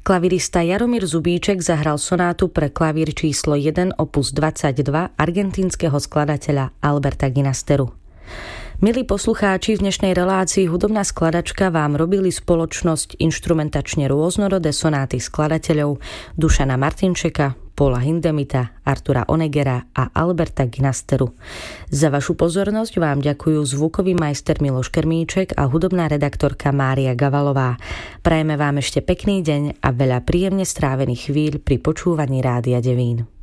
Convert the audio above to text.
Klavirista Jaromír Zubíček zahral sonátu pre klavír číslo 1 opus 22 argentínskeho skladateľa Alberta Ginasteru. Milí poslucháči, v dnešnej relácii Hudobná skladačka vám robili spoločnosť inštrumentačne rôznorodé sonáty skladateľov Dušana Martinčeka, Paula Hindemita, Artura Oneggera a Alberta Ginasteru. Za vašu pozornosť vám ďakujú zvukový majster Miloš Krmíček a hudobná redaktorka Mária Gavalová. Prajeme vám ešte pekný deň a veľa príjemne strávených chvíľ pri počúvaní Rádia Devín.